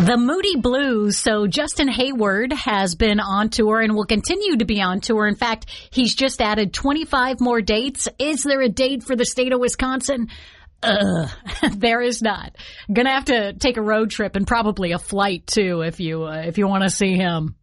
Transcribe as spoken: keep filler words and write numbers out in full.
The Moody Blues. So Justin Hayward has been on tour and will continue to be on tour. In fact, he's just added twenty-five more dates. Is there a date for the state of Wisconsin? Uh, there is not. Gonna have to take a road trip and probably a flight too if you uh, if you want to see him.